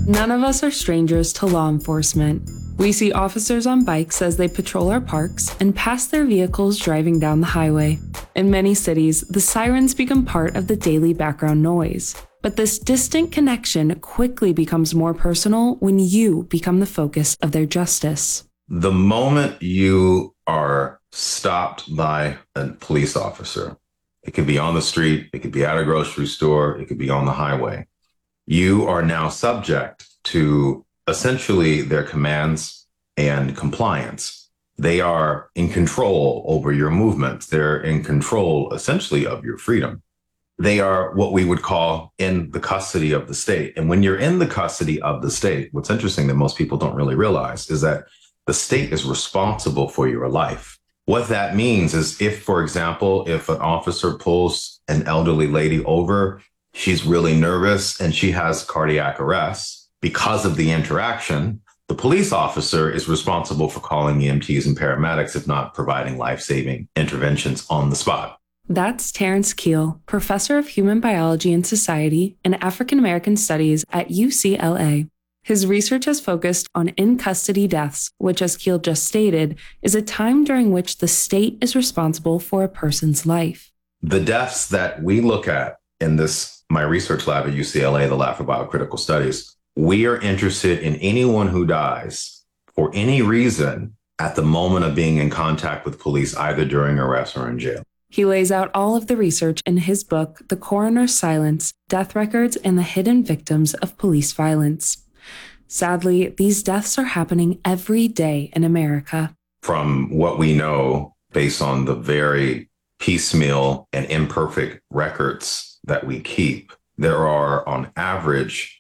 None of us are strangers to law enforcement. We see officers on bikes as they patrol our parks and pass their vehicles driving down the highway. In many cities, the sirens become part of the daily background noise. But this distant connection quickly becomes more personal when you become the focus of their justice. The moment you are stopped by a police officer, it could be on the street, it could be at a grocery store, it could be on the highway, you are now subject to essentially their commands and compliance. They are in control over your movements. They're in control essentially of your freedom. They are what we would call in the custody of the state. And when you're in the custody of the state, what's interesting that most people don't really realize is that the state is responsible for your life. What that means is if, for example, if an officer pulls an elderly lady over, she's really nervous and she has cardiac arrest because of the interaction, the police officer is responsible for calling EMTs and paramedics, if not providing life-saving interventions on the spot. That's Terrence Kehl, professor of human biology and society and African American studies at UCLA. His research has focused on in-custody deaths, which, as Kehl just stated, is a time during which the state is responsible for a person's life. The deaths that we look at in my research lab at UCLA, the Lab for Biocritical Studies, we are interested in anyone who dies for any reason at the moment of being in contact with police, either during arrest or in jail. He lays out all of the research in his book, The Coroner's Silence: Death Records and the Hidden Victims of Police Violence. Sadly, these deaths are happening every day in America. From what we know, based on the very piecemeal and imperfect records that we keep, there are on average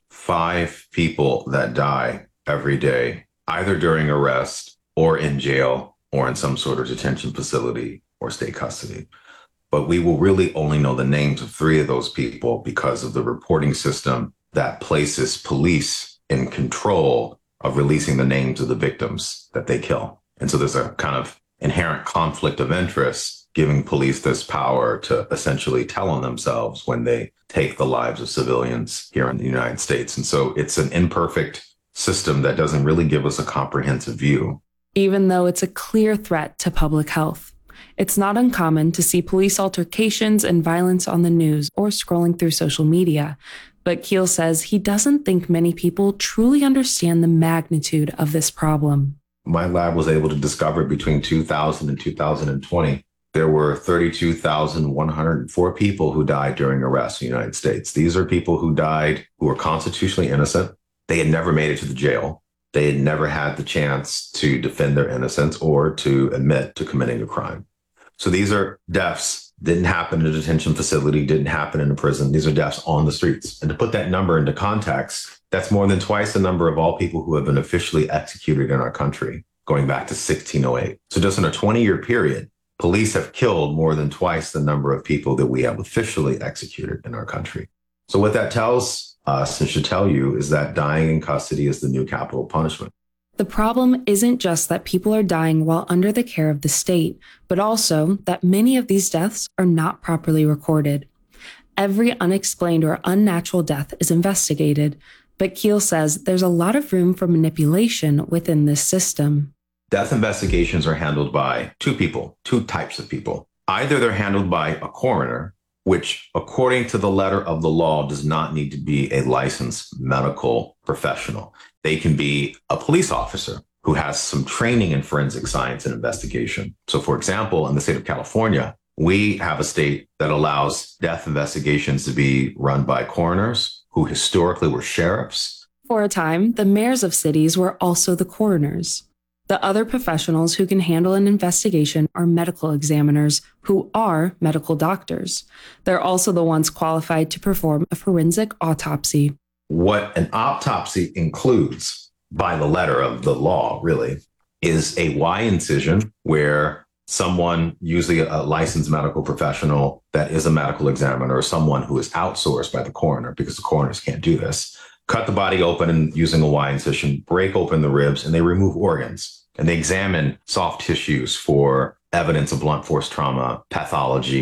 5 people that die every day, either during arrest or in jail or in some sort of detention facility or state custody. But we will really only know the names of 3 of those people because of the reporting system that places police in control of releasing the names of the victims that they kill. And so there's a kind of inherent conflict of interest giving police this power to essentially tell on themselves when they take the lives of civilians here in the United States. And so it's an imperfect system that doesn't really give us a comprehensive view. Even though it's a clear threat to public health, it's not uncommon to see police altercations and violence on the news or scrolling through social media. But Kehl says he doesn't think many people truly understand the magnitude of this problem. My lab was able to discover between 2000 and 2020, there were 32,104 people who died during arrest in the United States. These are people who died who were constitutionally innocent. They had never made it to the jail. They had never had the chance to defend their innocence or to admit to committing a crime. So these are deaths, didn't happen in a detention facility, didn't happen in a prison. These are deaths on the streets. And to put that number into context, that's more than twice the number of all people who have been officially executed in our country, going back to 1608. So just in a 20-year period, police have killed more than twice the number of people that we have officially executed in our country. So what that tells us and should tell you is that dying in custody is the new capital punishment. The problem isn't just that people are dying while under the care of the state, but also that many of these deaths are not properly recorded. Every unexplained or unnatural death is investigated, but Kehl says there's a lot of room for manipulation within this system. Death investigations are handled by 2 types of people. Either they're handled by a coroner, which according to the letter of the law does not need to be a licensed medical professional. They can be a police officer who has some training in forensic science and investigation. So for example, in the state of California, we have a state that allows death investigations to be run by coroners who historically were sheriffs. For a time, the mayors of cities were also the coroners. The other professionals who can handle an investigation are medical examiners, who are medical doctors. They're also the ones qualified to perform a forensic autopsy. What an autopsy includes, by the letter of the law, really, is a Y incision where someone, usually a licensed medical professional that is a medical examiner or someone who is outsourced by the coroner, because the coroners can't do this, cut the body open and using a Y incision, break open the ribs, and they remove organs. And they examine soft tissues for evidence of blunt force trauma, pathology,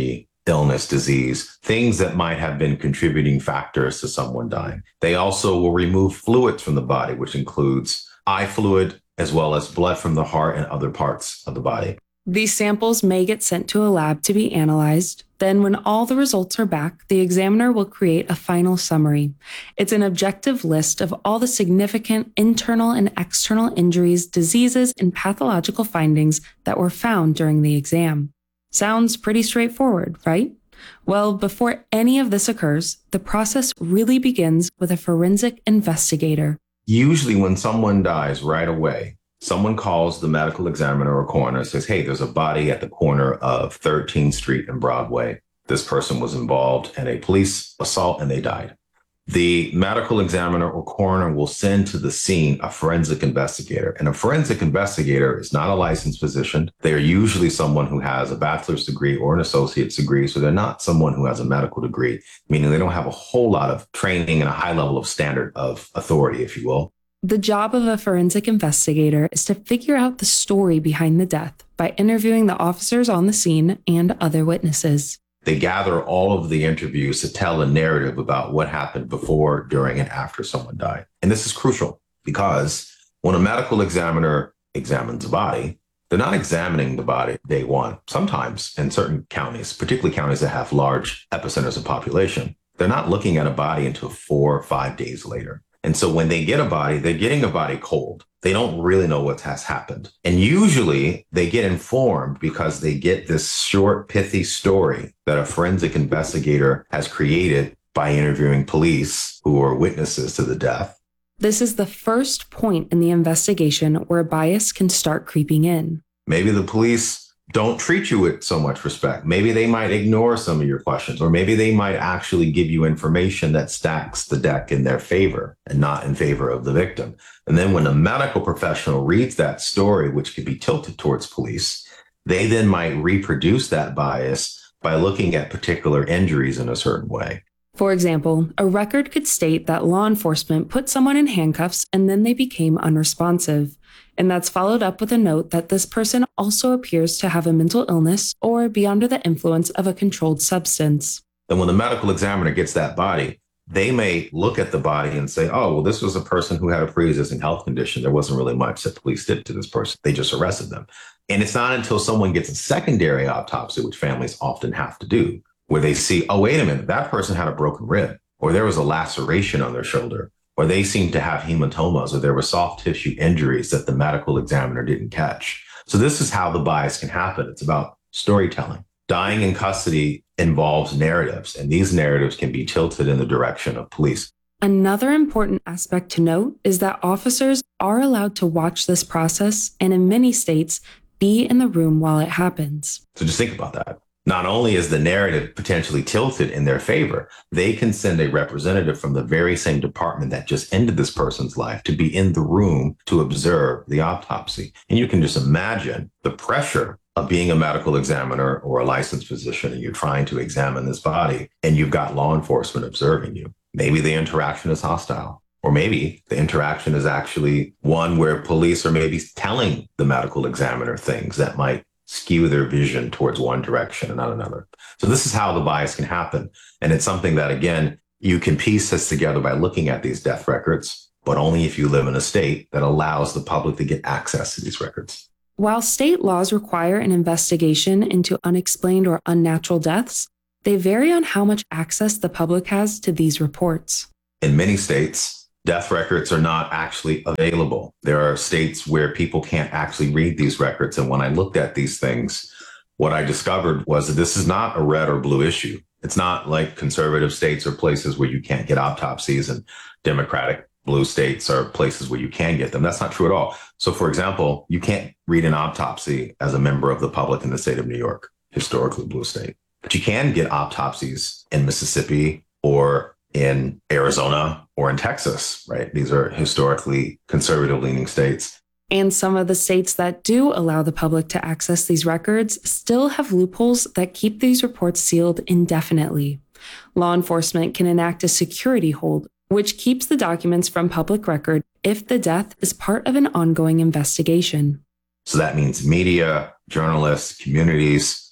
illness, disease, things that might have been contributing factors to someone dying. They also will remove fluids from the body, which includes eye fluid, as well as blood from the heart and other parts of the body. These samples may get sent to a lab to be analyzed. Then, when all the results are back, the examiner will create a final summary. It's an objective list of all the significant internal and external injuries, diseases, and pathological findings that were found during the exam. Sounds pretty straightforward, right? Well, before any of this occurs, the process really begins with a forensic investigator. Usually when someone dies right away, someone calls the medical examiner or coroner and says, hey, there's a body at the corner of 13th Street and Broadway. This person was involved in a police assault and they died. The medical examiner or coroner will send to the scene a forensic investigator. And a forensic investigator is not a licensed physician. They are usually someone who has a bachelor's degree or an associate's degree. So they're not someone who has a medical degree, meaning they don't have a whole lot of training and a high level of standard of authority, if you will. The job of a forensic investigator is to figure out the story behind the death by interviewing the officers on the scene and other witnesses. They gather all of the interviews to tell a narrative about what happened before, during, and after someone died. And this is crucial because when a medical examiner examines a body, they're not examining the body day one. Sometimes in certain counties, particularly counties that have large epicenters of population, they're not looking at a body until 4 or 5 days later. And so when they get a body, they're getting a body cold. They don't really know what has happened. And usually they get informed because they get this short, pithy story that a forensic investigator has created by interviewing police who are witnesses to the death. This is the first point in the investigation where bias can start creeping in. Maybe the police don't treat you with so much respect. Maybe they might ignore some of your questions, or maybe they might actually give you information that stacks the deck in their favor and not in favor of the victim. And then when a medical professional reads that story, which could be tilted towards police, they then might reproduce that bias by looking at particular injuries in a certain way. For example, a record could state that law enforcement put someone in handcuffs and then they became unresponsive. And that's followed up with a note that this person also appears to have a mental illness or be under the influence of a controlled substance. Then when the medical examiner gets that body, they may look at the body and say, oh, well, this was a person who had a pre-existing health condition. There wasn't really much that police did to this person. They just arrested them. And it's not until someone gets a secondary autopsy, which families often have to do, where they see, oh, wait a minute, that person had a broken rib, or there was a laceration on their shoulder, or they seemed to have hematomas, or there were soft tissue injuries that the medical examiner didn't catch. So this is how the bias can happen. It's about storytelling. Dying in custody involves narratives, and these narratives can be tilted in the direction of police. Another important aspect to note is that officers are allowed to watch this process and in many states be in the room while it happens. So just think about that. Not only is the narrative potentially tilted in their favor, they can send a representative from the very same department that just ended this person's life to be in the room to observe the autopsy. And you can just imagine the pressure of being a medical examiner or a licensed physician, and you're trying to examine this body, and you've got law enforcement observing you. Maybe the interaction is hostile, or maybe the interaction is actually one where police are maybe telling the medical examiner things that might skew their vision towards one direction and not another. So this is how the bias can happen. And it's something that, again, you can piece this together by looking at these death records, but only if you live in a state that allows the public to get access to these records. While state laws require an investigation into unexplained or unnatural deaths, they vary on how much access the public has to these reports. In many states, death records are not actually available. There are states where people can't actually read these records. And when I looked at these things, what I discovered was that this is not a red or blue issue. It's not like conservative states are places where you can't get autopsies and Democratic blue states are places where you can get them. That's not true at all. So, for example, you can't read an autopsy as a member of the public in the state of New York, historically blue state. But you can get autopsies in Mississippi or in Arizona or in Texas, right? These are historically conservative leaning states. And some of the states that do allow the public to access these records still have loopholes that keep these reports sealed indefinitely. Law enforcement can enact a security hold, which keeps the documents from public record if the death is part of an ongoing investigation. So that means media, journalists, communities,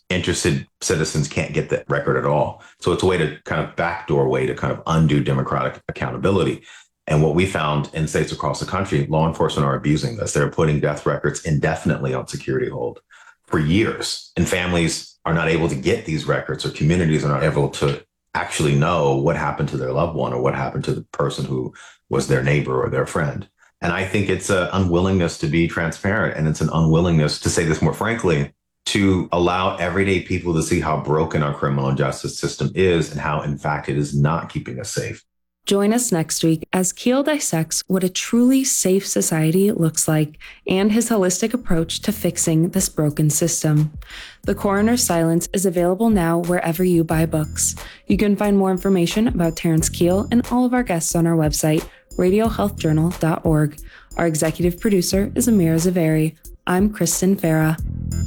interested citizens can't get that record at all. So it's a way to kind of backdoor way to kind of undo democratic accountability. And what we found in states across the country, law enforcement are abusing this. They're putting death records indefinitely on security hold for years. And families are not able to get these records, or communities are not able to actually know what happened to their loved one or what happened to the person who was their neighbor or their friend. And I think it's an unwillingness to be transparent. And it's an unwillingness, to say this more frankly, to allow everyday people to see how broken our criminal justice system is and how, in fact, it is not keeping us safe. Join us next week as Keel dissects what a truly safe society looks like and his holistic approach to fixing this broken system. The Coroner's Silence is available now wherever you buy books. You can find more information about Terrence Keel and all of our guests on our website, radiohealthjournal.org. Our executive producer is Amira Zaveri. I'm Kristen Farah.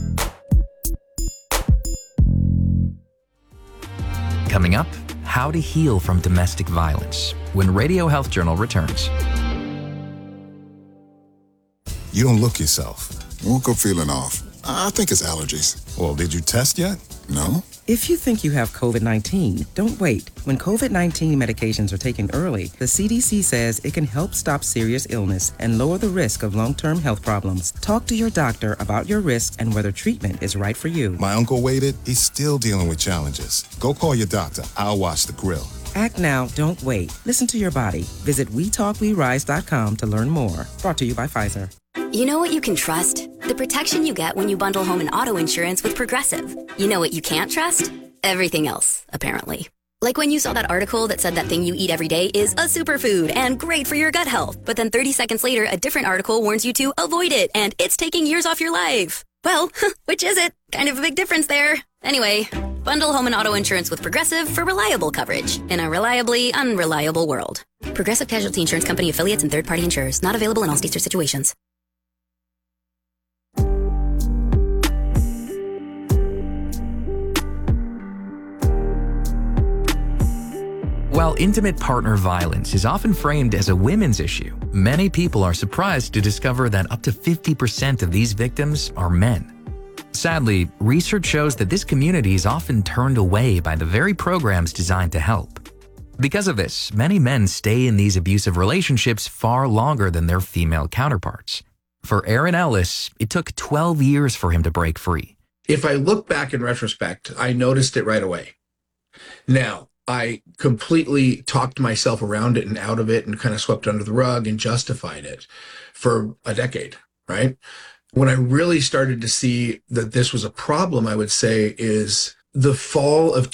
Coming up, how to heal from domestic violence when Radio Health Journal returns. You don't look yourself. Woke up feeling off. I think it's allergies. Well, did you test yet? No? If you think you have COVID-19, don't wait. When COVID-19 medications are taken early, the CDC says it can help stop serious illness and lower the risk of long-term health problems. Talk to your doctor about your risks and whether treatment is right for you. My uncle waited. He's still dealing with challenges. Go call your doctor. I'll watch the grill. Act now, don't wait. Listen to your body. Visit WeTalkWeRise.com to learn more. Brought to you by Pfizer. You know what you can trust? The protection you get when you bundle home and auto insurance with Progressive. You know what you can't trust? Everything else, apparently. Like when you saw that article that said that thing you eat every day is a superfood and great for your gut health. But then 30 seconds later, a different article warns you to avoid it and it's taking years off your life. Well, which is it? Kind of a big difference there. Anyway, bundle home and auto insurance with Progressive for reliable coverage in a reliably unreliable world. Progressive Casualty Insurance Company affiliates and third-party insurers. Not available in all states or situations. While intimate partner violence is often framed as a women's issue, many people are surprised to discover that up to 50% of these victims are men. Sadly, research shows that this community is often turned away by the very programs designed to help. Because of this, many men stay in these abusive relationships far longer than their female counterparts. For Aaron Ellis, it took 12 years for him to break free. If I look back in retrospect, I noticed it right away. Now, I completely talked myself around it and out of it and kind of swept under the rug and justified it for a decade, right? When I really started to see that this was a problem, I would say, is the fall of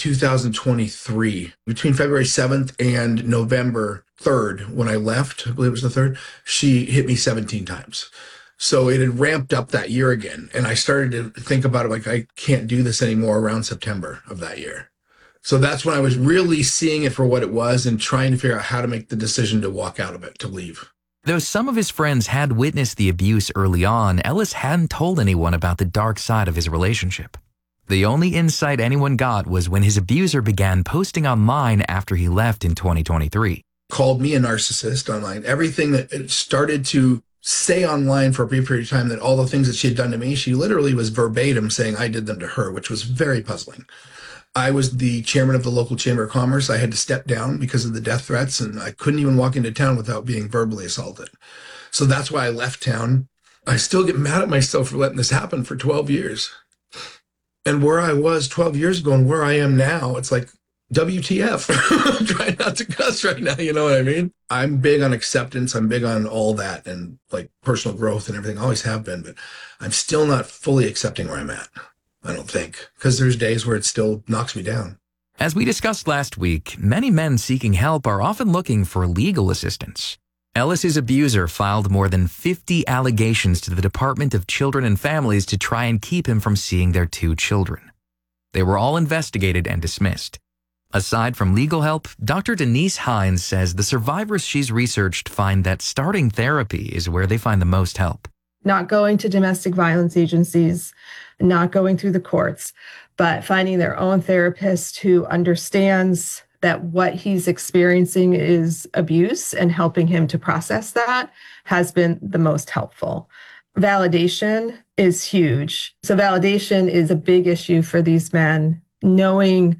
2023. Between February 7th and November 3rd, when I left, I believe it was the 3rd, she hit me 17 times. So it had ramped up that year again. And I started to think about it like, I can't do this anymore around September of that year. So that's when I was really seeing it for what it was and trying to figure out how to make the decision to walk out of it, to leave. Though some of his friends had witnessed the abuse early on, Ellis hadn't told anyone about the dark side of his relationship. The only insight anyone got was when his abuser began posting online after he left in 2023. Called me a narcissist online. Everything that started to say online for a brief period of time, that all the things that she had done to me, she literally was verbatim saying I did them to her, which was very puzzling. I was the chairman of the local chamber of commerce. I had to step down because of the death threats, and I couldn't even walk into town without being verbally assaulted. So that's why I left town. I still get mad at myself for letting this happen for 12 years. And where I was 12 years ago and where I am now, it's like, WTF. I'm trying not to cuss right now, you know what I mean? I'm big on acceptance. I'm big on all that and like personal growth and everything. I always have been, but I'm still not fully accepting where I'm at. I don't think, because there's days where it still knocks me down. As we discussed last week, many men seeking help are often looking for legal assistance. Ellis's abuser filed more than 50 allegations to the Department of Children and Families to try and keep him from seeing their 2 children. They were all investigated and dismissed. Aside from legal help, Dr. Denise Hines says the survivors she's researched find that starting therapy is where they find the most help. Not going to domestic violence agencies, not going through the courts, but finding their own therapist who understands that what he's experiencing is abuse and helping him to process that has been the most helpful. Validation is huge. So validation is a big issue for these men, knowing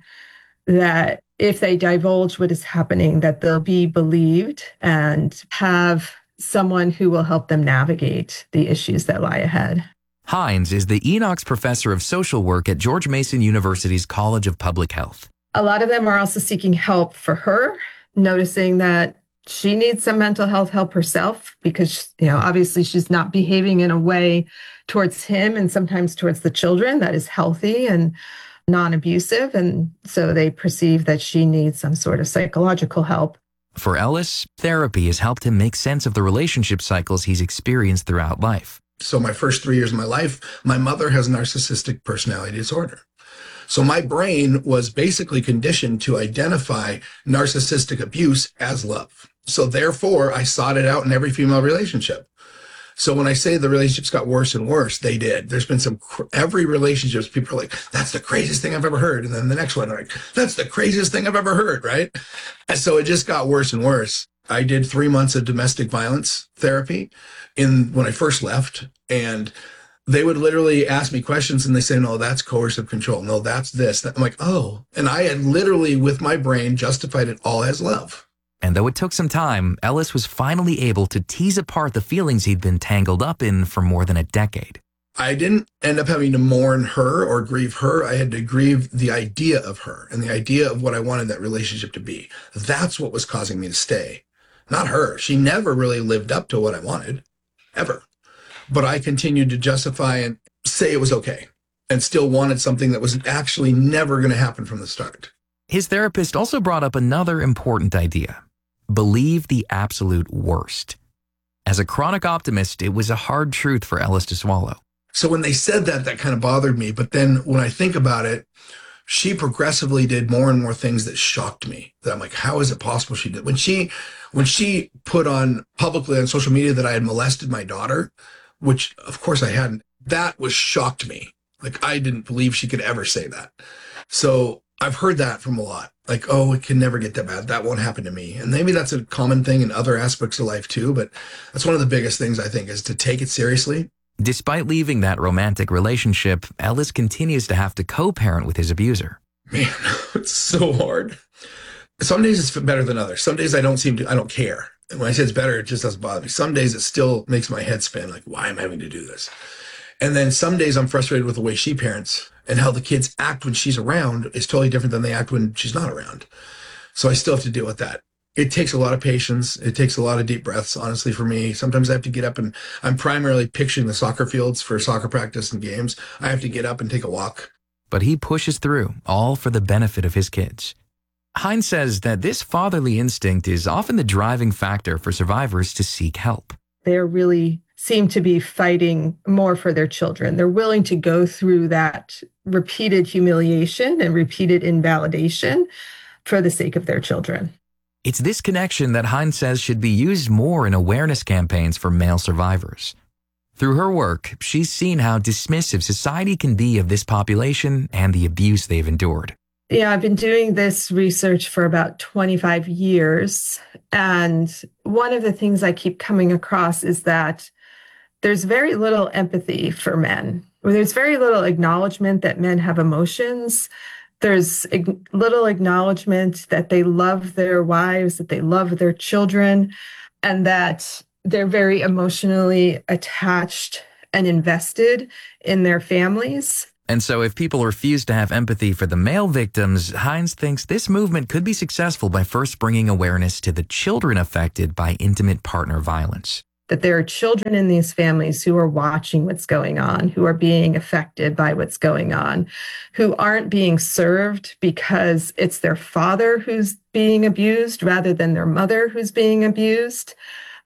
that if they divulge what is happening, that they'll be believed and have someone who will help them navigate the issues that lie ahead. Hines is the Enochs Professor of Social Work at George Mason University's College of Public Health. A lot of them are also seeking help for her, noticing that she needs some mental health help herself because, obviously she's not behaving in a way towards him and sometimes towards the children that is healthy and non-abusive. And so they perceive that she needs some sort of psychological help. For Ellis, therapy has helped him make sense of the relationship cycles he's experienced throughout life. So my first 3 years of my life, my mother has narcissistic personality disorder. So my brain was basically conditioned to identify narcissistic abuse as love. So therefore, I sought it out in every female relationship. So when I say the relationships got worse and worse, they did. There's been every relationship, people are like, that's the craziest thing I've ever heard. And then the next one, like, that's the craziest thing I've ever heard, right? And so it just got worse and worse. I did 3 months of domestic violence therapy when I first left. And they would literally ask me questions and they say, no, that's coercive control. No, that's this. I'm like, oh. And I had literally, with my brain, justified it all as love. And though it took some time, Ellis was finally able to tease apart the feelings he'd been tangled up in for more than a decade. I didn't end up having to mourn her or grieve her. I had to grieve the idea of her and the idea of what I wanted that relationship to be. That's what was causing me to stay, not her. She never really lived up to what I wanted, ever. But I continued to justify and say it was okay and still wanted something that was actually never going to happen from the start. His therapist also brought up another important idea. Believe the absolute worst. As a chronic optimist, it was a hard truth for Ellis to swallow. So when they said that, that kind of bothered me. But then when I think about it, she progressively did more and more things that shocked me. That I'm like, how is it possible she did? When she put on publicly on social media that I had molested my daughter, which of course I hadn't, that was shocked me. Like I didn't believe she could ever say that. So I've heard that from a lot. Like, oh, it can never get that bad. That won't happen to me. And maybe that's a common thing in other aspects of life too. But that's one of the biggest things I think is to take it seriously. Despite leaving that romantic relationship, Ellis continues to have to co-parent with his abuser. Man, it's so hard. Some days it's better than others. Some days I don't care. And when I say it's better, it just doesn't bother me. Some days it still makes my head spin. Like, why am I having to do this? And then some days I'm frustrated with the way she parents and how the kids act when she's around is totally different than they act when she's not around. So I still have to deal with that. It takes a lot of patience. It takes a lot of deep breaths, honestly, for me. Sometimes I have to get up and I'm primarily picturing the soccer fields for soccer practice and games. I have to get up and take a walk. But he pushes through, all for the benefit of his kids. Hines says that this fatherly instinct is often the driving factor for survivors to seek help. They really seem to be fighting more for their children. They're willing to go through that repeated humiliation and repeated invalidation for the sake of their children. It's this connection that Hines says should be used more in awareness campaigns for male survivors. Through her work, she's seen how dismissive society can be of this population and the abuse they've endured. Yeah, I've been doing this research for about 25 years. And one of the things I keep coming across is that there's very little empathy for men. There's very little acknowledgement that men have emotions. There's little acknowledgement that they love their wives, that they love their children, and that they're very emotionally attached and invested in their families. And so if people refuse to have empathy for the male victims, Hines thinks this movement could be successful by first bringing awareness to the children affected by intimate partner violence. That there are children in these families who are watching what's going on, who are being affected by what's going on, who aren't being served because it's their father who's being abused rather than their mother who's being abused,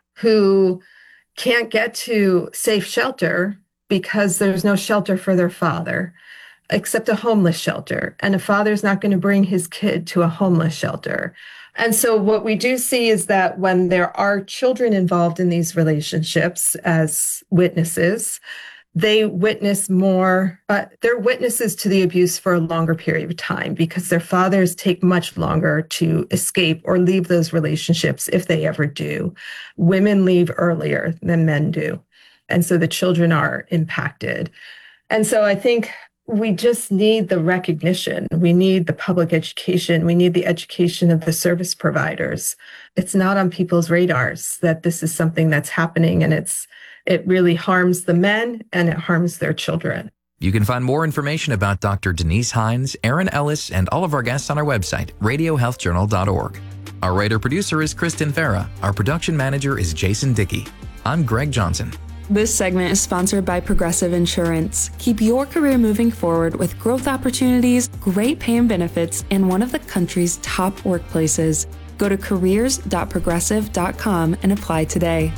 who can't get to safe shelter because there's no shelter for their father, except a homeless shelter. And a father's not going to bring his kid to a homeless shelter. And so what we do see is that when there are children involved in these relationships as witnesses, they witness more, they're witnesses to the abuse for a longer period of time because their fathers take much longer to escape or leave those relationships if they ever do. Women leave earlier than men do. And so the children are impacted. And so I think we just need the recognition. We need the public education. We need the education of the service providers. It's not on people's radars that this is something that's happening, and it really harms the men and it harms their children. You can find more information about Dr. Denise Hines, Aaron Ellis, and all of our guests on our website, radiohealthjournal.org. Our writer-producer is Kristen Farah. Our production manager is Jason Dickey. I'm Greg Johnson. This segment is sponsored by Progressive Insurance. Keep your career moving forward with growth opportunities, great pay and benefits, and one of the country's top workplaces. Go to careers.progressive.com and apply today.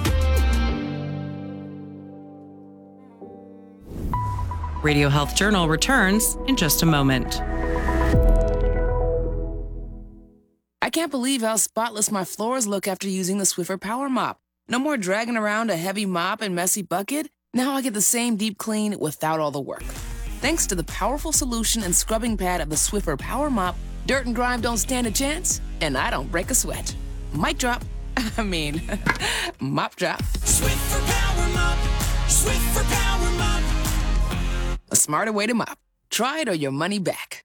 Radio Health Journal returns in just a moment. I can't believe how spotless my floors look after using the Swiffer Power Mop. No more dragging around a heavy mop and messy bucket. Now I get the same deep clean without all the work. Thanks to the powerful solution and scrubbing pad of the Swiffer Power Mop, dirt and grime don't stand a chance, and I don't break a sweat. Mic drop. Mop drop. Swiffer Power Mop. Swiffer Power Mop. A smarter way to mop. Try it or your money back.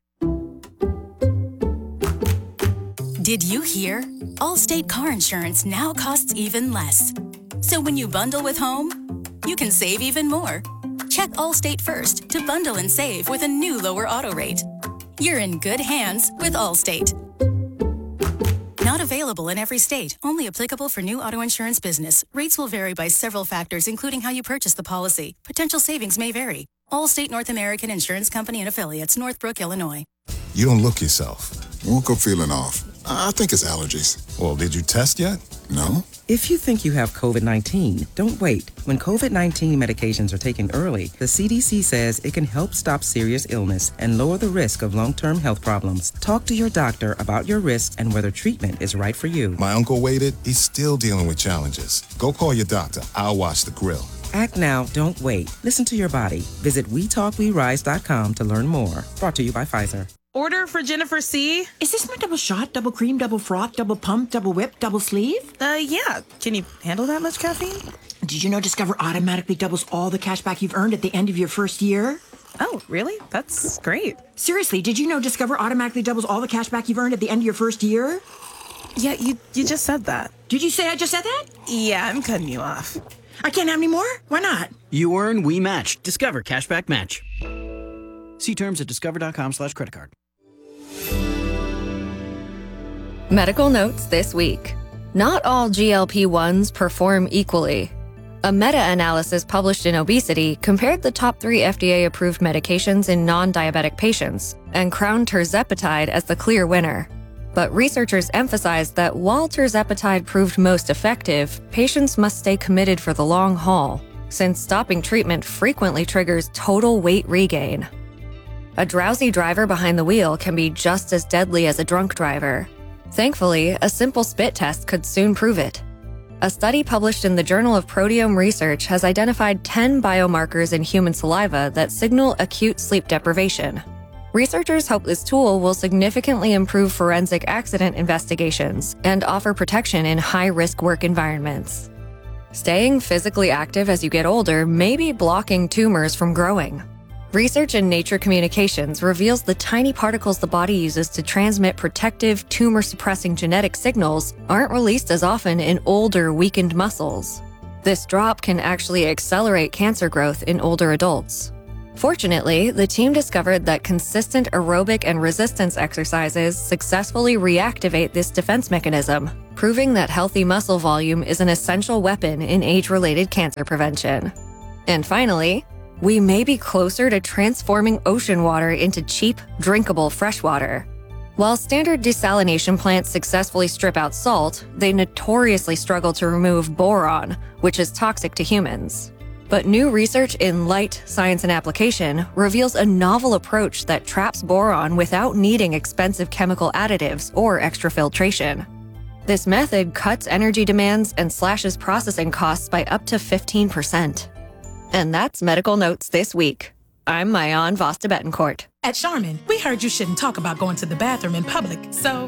Did you hear? Allstate car insurance now costs even less. So when you bundle with home, you can save even more. Check Allstate first to bundle and save with a new lower auto rate. You're in good hands with Allstate. Not available in every state. Only applicable for new auto insurance business. Rates will vary by several factors, including how you purchase the policy. Potential savings may vary. Allstate North American Insurance Company and Affiliates, Northbrook, Illinois. You don't look yourself. Woke up feeling off. I think it's allergies. Well, did you test yet? No? If you think you have COVID-19, don't wait. When COVID-19 medications are taken early, the CDC says it can help stop serious illness and lower the risk of long-term health problems. Talk to your doctor about your risks and whether treatment is right for you. My uncle waited. He's still dealing with challenges. Go call your doctor. I'll watch the grill. Act now, don't wait. Listen to your body. Visit WeTalkWeRise.com to learn more. Brought to you by Pfizer. Order for Jennifer C. Is this my double shot, double cream, double froth, double pump, double whip, double sleeve? Yeah. Can you handle that much caffeine? Did you know Discover automatically doubles all the cash back you've earned at the end of your first year? Oh, really? That's great. Seriously, did you know Discover automatically doubles all the cash back you've earned at the end of your first year? Yeah, you just said that. Did you say I just said that? Yeah, I'm cutting you off. I can't have any more? Why not? You earn, we match. Discover Cashback Match. See terms at discover.com/creditcard. Medical notes this week. Not all GLP-1s perform equally. A meta-analysis published in Obesity compared the top 3 FDA-approved medications in non-diabetic patients and crowned tirzepatide as the clear winner. But researchers emphasized that while tirzepatide proved most effective, patients must stay committed for the long haul, since stopping treatment frequently triggers total weight regain. A drowsy driver behind the wheel can be just as deadly as a drunk driver. Thankfully, a simple spit test could soon prove it. A study published in the Journal of Proteome Research has identified 10 biomarkers in human saliva that signal acute sleep deprivation. Researchers hope this tool will significantly improve forensic accident investigations and offer protection in high-risk work environments. Staying physically active as you get older may be blocking tumors from growing. Research in Nature Communications reveals the tiny particles the body uses to transmit protective, tumor-suppressing genetic signals aren't released as often in older, weakened muscles. This drop can actually accelerate cancer growth in older adults. Fortunately, the team discovered that consistent aerobic and resistance exercises successfully reactivate this defense mechanism, proving that healthy muscle volume is an essential weapon in age-related cancer prevention. And finally, we may be closer to transforming ocean water into cheap, drinkable freshwater. While standard desalination plants successfully strip out salt, they notoriously struggle to remove boron, which is toxic to humans. But new research in Light, Science and Application reveals a novel approach that traps boron without needing expensive chemical additives or extra filtration. This method cuts energy demands and slashes processing costs by up to 15%. And that's Medical Notes this week. I'm Mayan Vosta Betancourt. At Charmin, we heard you shouldn't talk about going to the bathroom in public, so